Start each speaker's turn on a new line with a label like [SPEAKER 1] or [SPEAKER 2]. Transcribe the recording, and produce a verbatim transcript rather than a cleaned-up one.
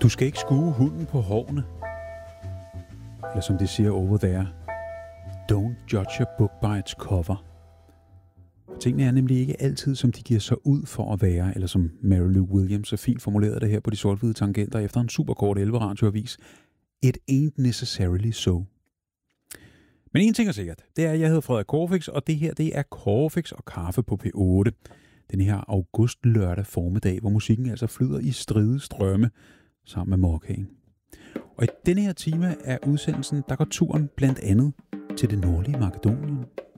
[SPEAKER 1] Du skal ikke skue hunden på hårene. Eller som de siger over there, don't judge a book by its cover. For tingene er nemlig ikke altid, som de giver sig ud for at være, eller som Mary Lou Williams så fint formulerede det her på de sort-hvide tangenter efter en superkort elleve radioavis. It ain't necessarily so. Men en ting er sikkert, det er, at jeg hedder Frederik Corfix, og det her, det er Corfix og kaffe på P otte. Den her august lørdag formiddag, hvor musikken altså flyder i stride strømme sammen med morkagen. Og i denne her time af udsendelsen, der går turen blandt andet til det nordlige Makedonien.